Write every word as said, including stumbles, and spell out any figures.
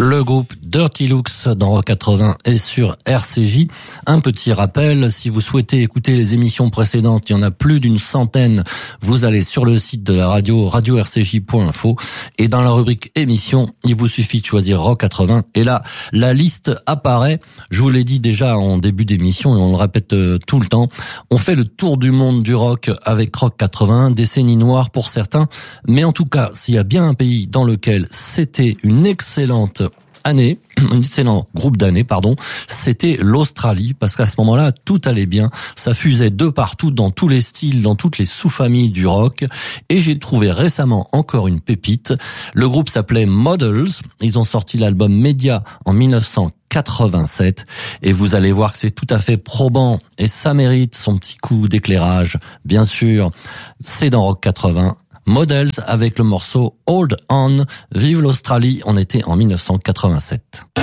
Le groupe Dirty Looks dans Rock quatre-vingts est sur R C J. Un petit rappel, si vous souhaitez écouter les émissions précédentes, il y en a plus d'une centaine. Vous allez sur le site de la radio, radio r c j point info, et dans la rubrique émissions, il vous suffit de choisir Rock quatre-vingts. Et là, la liste apparaît. Je vous l'ai dit déjà en début d'émission et on le répète tout le temps. On fait le tour du monde du rock avec Rock quatre-vingts, décennie noire pour certains. Mais en tout cas, s'il y a bien un pays dans lequel c'était une excellente année, un excellent groupe d'années, pardon, c'était l'Australie, parce qu'à ce moment-là, tout allait bien, ça fusait de partout, dans tous les styles, dans toutes les sous-familles du rock, et j'ai trouvé récemment encore une pépite. Le groupe s'appelait Models, ils ont sorti l'album Media en dix-neuf cent quatre-vingt-sept, et vous allez voir que c'est tout à fait probant, et ça mérite son petit coup d'éclairage, bien sûr, c'est dans Rock quatre-vingts, Models avec le morceau Hold On. Vive l'Australie, on était en dix-neuf cent quatre-vingt-sept.